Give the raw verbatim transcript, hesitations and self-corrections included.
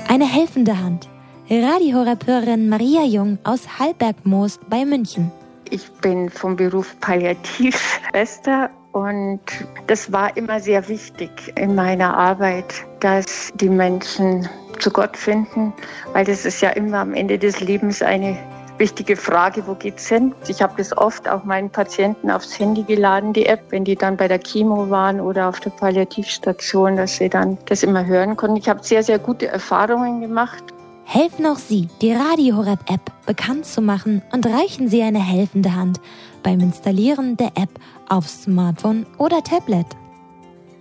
Eine helfende Hand. Radio Horeb-Hörerin Maria Jung aus Hallbergmoos bei München. Ich bin vom Beruf Palliativschwester und das war immer sehr wichtig in meiner Arbeit, dass die Menschen zu Gott finden, weil das ist ja immer am Ende des Lebens eine wichtige Frage, wo geht's hin? Ich habe das oft auch meinen Patienten aufs Handy geladen, die App, wenn die dann bei der Chemo waren oder auf der Palliativstation, dass sie dann das immer hören konnten. Ich habe sehr, sehr gute Erfahrungen gemacht. Helfen auch Sie, die Radio Horeb-App bekannt zu machen und reichen Sie eine helfende Hand beim Installieren der App auf Smartphone oder Tablet.